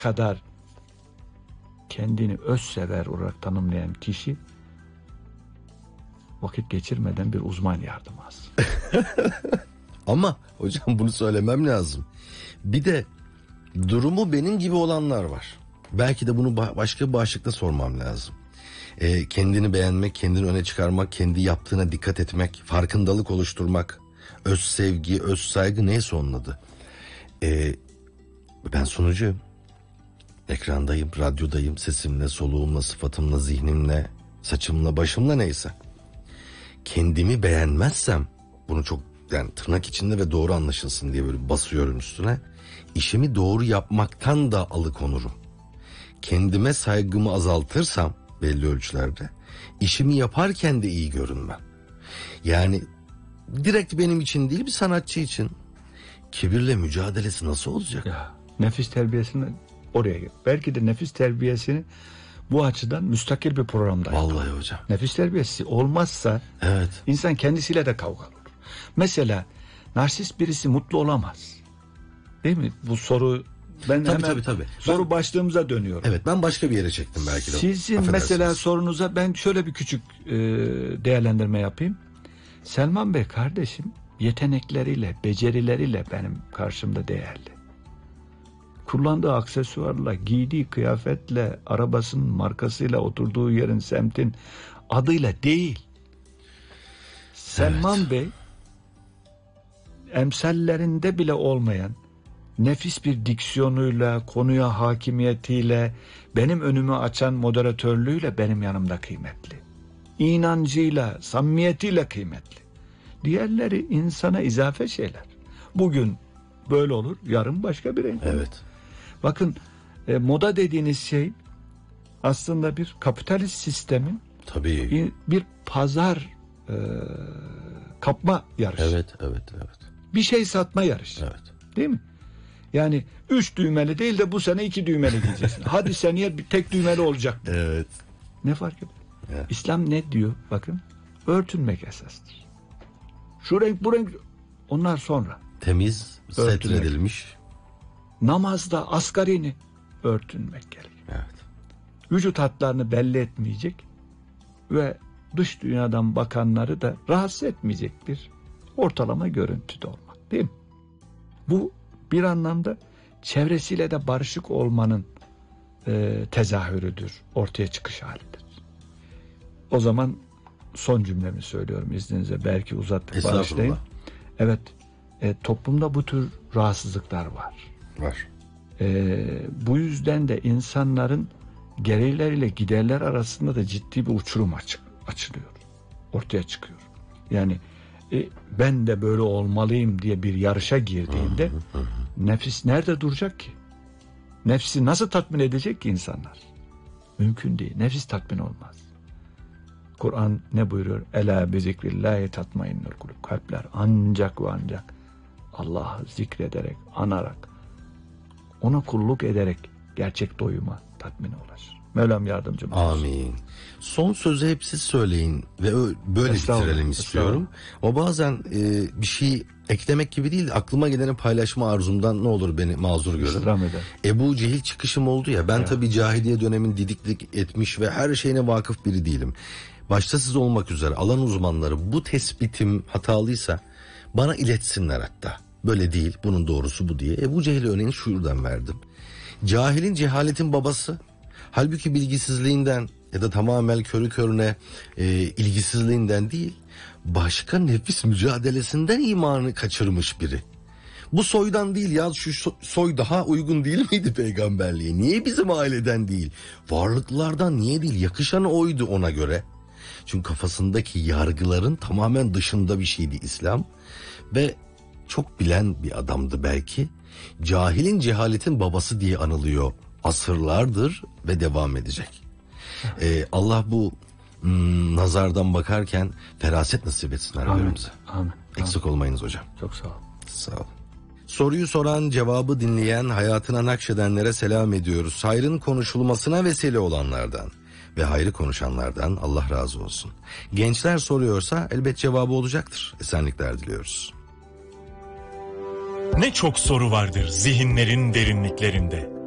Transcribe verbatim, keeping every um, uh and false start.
kadar kendini özsever olarak tanımlayan kişi vakit geçirmeden bir uzman yardımı alsın. Ama hocam bunu söylemem lazım. Bir de durumu benim gibi olanlar var. Belki de bunu başka bir başlıkta sormam lazım. Ee, kendini beğenmek, kendini öne çıkarmak, kendi yaptığına dikkat etmek, farkındalık oluşturmak, öz sevgi, öz saygı, neyse onun adı. Ee, ben sunucuyum. Ekrandayım, radyodayım, sesimle, soluğumla, sıfatımla, zihnimle, saçımla, başımla, neyse. Kendimi beğenmezsem, bunu çok yani tırnak içinde ve doğru anlaşılsın diye böyle basıyorum üstüne, işimi doğru yapmaktan da alıkonurum. Kendime saygımı azaltırsam belli ölçülerde, işimi yaparken de iyi görünmem. Yani direkt benim için değil, bir sanatçı için kibirle mücadelesi nasıl olacak? Ya, nefis terbiyesini oraya gir. Belki de nefis terbiyesini bu açıdan müstakil bir programda Vallahi yapalım. hocam. Nefis terbiyesi olmazsa evet, insan kendisiyle de kavga olur. Mesela narsist birisi mutlu olamaz. Değil mi? Bu soru ben tabii, hemen tabii, tabii. soru ben, başlığımıza dönüyorum. Evet, ben başka bir yere çektim belki de. Sizin mesela sorunuza ben şöyle bir küçük e, değerlendirme yapayım. Selman Bey kardeşim yetenekleriyle, becerileriyle benim karşımda değerli. Kullandığı aksesuarla, giydiği kıyafetle, arabasının markasıyla, oturduğu yerin, semtin adıyla değil. Selman evet. Bey emsallerinde bile olmayan nefis bir diksiyonuyla, konuya hakimiyetiyle, benim önümü açan moderatörlüğüyle benim yanımda kıymetli. İnancıyla, samimiyetiyle kıymetli. Diğerleri insana izafe şeyler. Bugün böyle olur, yarın başka bir renk olur. Evet. Bakın e, moda dediğiniz şey aslında bir kapitalist sistemin tabii bir pazar e, kapma yarışı. Evet, evet, evet. Bir şey satma yarışı. Evet. Değil mi? Yani üç düğmeli değil de bu sene iki düğmeli diyeceksin. Hadi seneye bir tek düğmeli olacak. Evet. Ne fark eder? Evet. İslam ne diyor? Bakın, örtünmek esastır. Şu renk, bu renk, onlar sonra. Temiz, setredilmiş. Namazda asgarini örtünmek gerek. Evet. Vücut hatlarını belli etmeyecek ve dış dünyadan bakanları da rahatsız etmeyecek bir ortalama görüntüde olmak, değil mi? Bu bir anlamda çevresiyle de barışık olmanın e, tezahürüdür, ortaya çıkış halidir. O zaman son cümlemi söylüyorum izninizle, belki uzattık, bağışlayın. Evet, e, toplumda bu tür rahatsızlıklar var. Var. E, bu yüzden de insanların gelirleriyle giderler arasında da ciddi bir uçurum açık, açılıyor, ortaya çıkıyor. Yani e, ben de böyle olmalıyım diye bir yarışa girdiğinde hı hı hı. nefis nerede duracak ki? Nefsi nasıl tatmin edecek ki insanlar? Mümkün değil. Nefis tatmin olmaz. Kur'an ne buyuruyor? Ela bi zikrillahi tatmainnul kulub. Kalpler ancak ve ancak Allah'ı zikrederek, anarak, ona kulluk ederek gerçek doyuma, tatmine ulaşır. Mevlam yardımcımız olsun. Amin. Son sözü hep siz söyleyin ve böyle bitirelim istiyorum. O bazen e, bir şey eklemek gibi değil, aklıma geleni paylaşma arzumdan, ne olur beni mazur görün. Ebu Cehil çıkışım oldu ya, ben evet. tabii cahiliye dönemin didiklik etmiş ve her şeyine vakıf biri değilim. Başta siz olmak üzere alan uzmanları bu tespitim hatalıysa bana iletsinler hatta. Böyle değil, bunun doğrusu bu diye. Ebu Cehil örneğini şuradan verdim. Cahilin cehaletin babası. Halbuki bilgisizliğinden ya da tamamen körü körüne e, ilgisizliğinden değil, başka nefis mücadelesinden imanı kaçırmış biri. Bu soydan değil ya, şu soy daha uygun değil miydi peygamberliğe? Niye bizim aileden değil? Varlıklardan niye değil? Yakışan oydu ona göre. Çünkü kafasındaki yargıların tamamen dışında bir şeydi İslam. Ve çok bilen bir adamdı belki. Cahilin cehaletin babası diye anılıyor asırlardır ve devam edecek. Ee, Allah bu hmm, nazardan bakarken feraset nasip etsin her birimize. Amin. Eksik Amin. olmayınız hocam. Çok sağ olun. Sağ olun. Soruyu soran, cevabı dinleyen, hayatına nakşedenlere selam ediyoruz. Hayrın konuşulmasına vesile olanlardan ve hayrı konuşanlardan Allah razı olsun. Gençler soruyorsa elbet cevabı olacaktır. Esenlikler diliyoruz. Ne çok soru vardır zihinlerin derinliklerinde.